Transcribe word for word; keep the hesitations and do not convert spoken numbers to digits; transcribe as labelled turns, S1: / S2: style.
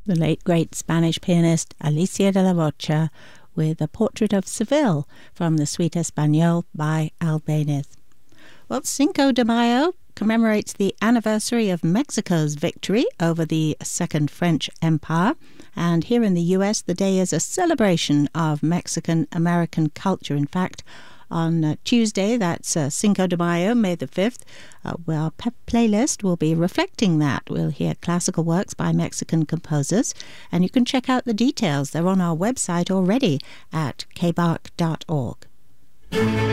S1: the late great Spanish pianist Alicia de la Rocha with a portrait of Seville from the Suite Espagnole by Albéniz. Well, Cinco de Mayo commemorates the anniversary of Mexico's victory over the Second French Empire, and here in the U S the day is a celebration of Mexican-American culture. In fact, on uh, Tuesday, that's uh, Cinco de Mayo, May the fifth, uh, our pe- playlist will be reflecting that. We'll hear classical works by Mexican composers, and you can check out the details. They're on our website already at k b a r c dot org.